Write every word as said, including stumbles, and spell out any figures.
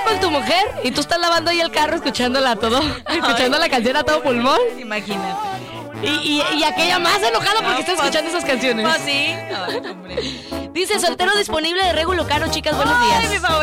con tu mujer y tú estás lavando ahí el carro escuchándola a todo, escuchando la canción a todo pulmón. Imagínate. Y, y, y aquella más enojada porque está escuchando esas canciones. Pues sí. Ay, hombre. Dice, soltero disponible de Regu Lucano, chicas, buenos días. Ay, mi favorito.